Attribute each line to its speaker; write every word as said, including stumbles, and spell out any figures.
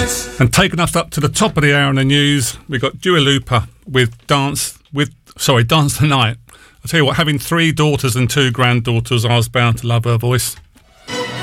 Speaker 1: And taking us up to the top of the hour in the news, we've got Dua Lipa with Dance with sorry Dance the Night. I tell you what, having three daughters and two granddaughters, I was bound to love her voice.